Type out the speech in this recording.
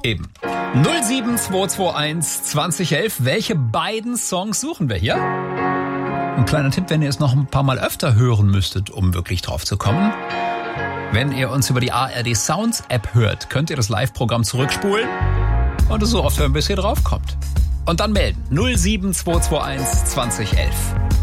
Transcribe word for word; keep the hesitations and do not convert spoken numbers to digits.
Eben. null sieben zwei zwei eins zwanzig elf. Welche beiden Songs suchen wir hier? Ein kleiner Tipp, wenn ihr es noch ein paar Mal öfter hören müsstet, um wirklich drauf zu kommen. Wenn ihr uns über die A R D Sounds App hört, könnt ihr das Live-Programm zurückspulen und es so oft hören, bis ihr drauf kommt. Und dann melden. null sieben zwei zwei eins zwanzig elf.